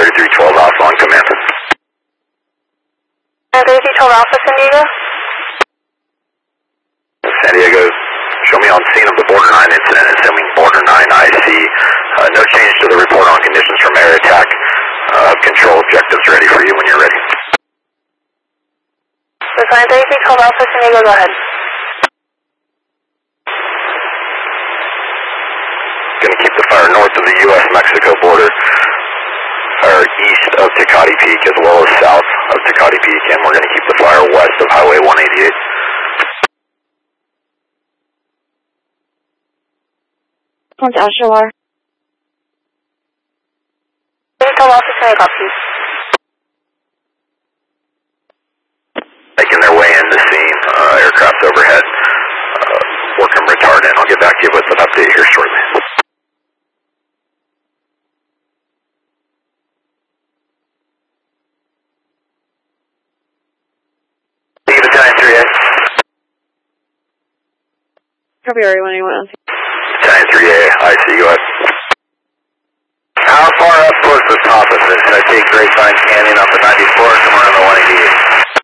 3312 Alpha on command. 3312 Alpha, San Diego. San Diego, show me on scene of the Border 9 incident, assuming Border 9 IC. No change to the report on conditions from air attack. Control objectives ready for you when you're ready. Design 3312 Alpha, San Diego, go ahead. Going to keep the fire north of the U.S.-Mexico border, or east of Tecate Peak as well as south of Tecate Peak, and we're going to keep the fire west of Highway 188. On to Ashawar. 3312 Alpha, San Diego, please. Making their way in the scene, aircraft overhead, working retardant. I'll get back to you with an update here shortly. Leave Italian 3A. February 181. Italian 3A, ICUS. How far up towards the top of this? I take Grapevine Canyon up to 94, come around the 188.